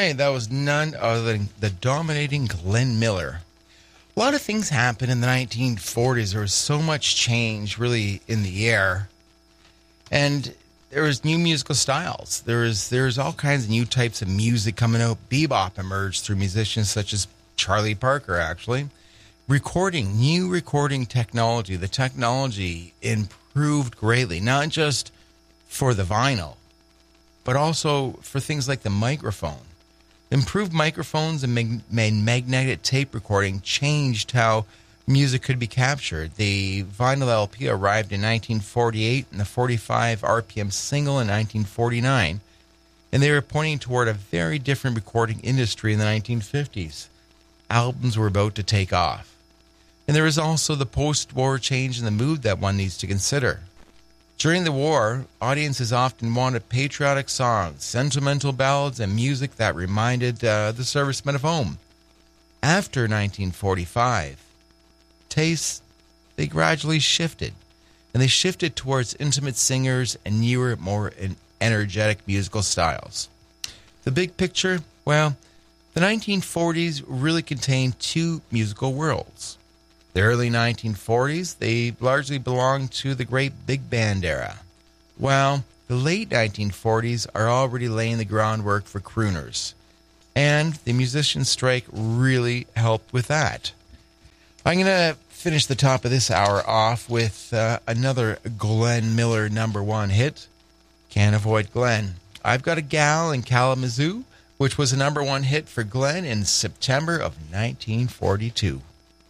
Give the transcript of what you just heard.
right, that was none other than the dominating Glenn Miller. A lot of things happened in the 1940s. There was so much change really in the air. And there was new musical styles. There's all kinds of new types of music coming out. Bebop emerged through musicians such as Charlie Parker, actually. New recording technology. The technology improved greatly, not just for the vinyl, but also for things like the microphone. Improved microphones and magnetic tape recording changed how music could be captured. The vinyl LP arrived in 1948 and the 45 RPM single in 1949, and they were pointing toward a very different recording industry in the 1950s. Albums were about to take off. And there was also the post-war change in the mood that one needs to consider. During the war, audiences often wanted patriotic songs, sentimental ballads, and music that reminded the servicemen of home. After 1945, tastes, they gradually shifted, and they shifted towards intimate singers and newer, more energetic musical styles. The big picture, well, the 1940s really contained two musical worlds. The early 1940s, they largely belonged to the great big band era, while the late 1940s are already laying the groundwork for crooners. And the musicians' strike really helped with that. I'm going to finish the top of this hour off with another Glenn Miller #1 hit, Can't Avoid Glenn. I've Got a Gal in Kalamazoo, which was a #1 hit for Glenn in September of 1942.